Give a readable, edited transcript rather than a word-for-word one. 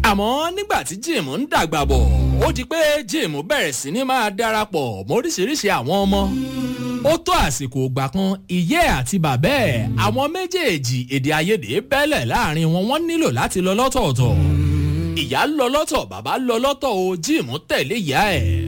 àmọ́ nígbà tí Jim ń dàgbà bọ̀ ó di pé Jim bẹ̀rẹ̀ sí ní máa darapọ̀ móríṣiríṣi àwọn ọmọ. ó tó àsìkò ìgbà kan ìyẹ́ àti bàbá ẹ̀ àwọn méjèèjì èdè àìyedè bẹ́lẹ̀ láàrin wọn wọ́n nílò láti lọ lọ́tọ̀ọ̀tọ̀. ìyá lọ lọ́tọ̀ bàbá lọ lọ́tọ̀ o Jim tẹ̀lé ìyá ẹ̀.